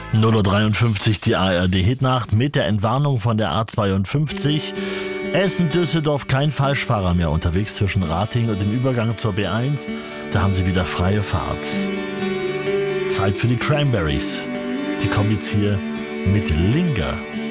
0:53 Uhr die ARD-Hitnacht mit der Entwarnung von der A52. Essen-Düsseldorf, kein Falschfahrer mehr unterwegs zwischen Ratingen und dem Übergang zur B1. Da haben sie wieder freie Fahrt. Zeit für die Cranberries. Die kommen jetzt hier mit Linger.